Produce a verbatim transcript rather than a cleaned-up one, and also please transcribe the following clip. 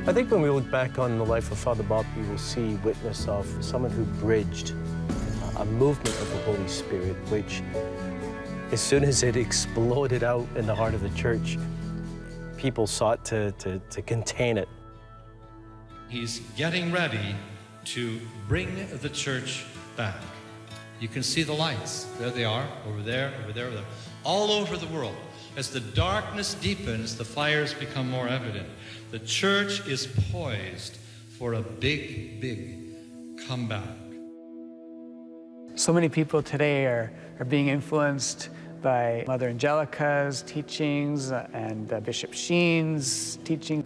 I think when we look back on the life of Father Bob, we will see witness of someone who bridged a movement of the Holy Spirit, which, as soon as it exploded out in the heart of the church, people sought to, to, to contain it. He's getting ready to bring the church back. You can see the lights. There they are, over there, over there, over there, all over the world. As the darkness deepens, the fires become more evident. The church is poised for a big, big comeback. So many people today are, are being influenced by Mother Angelica's teachings and uh, Bishop Sheen's teaching.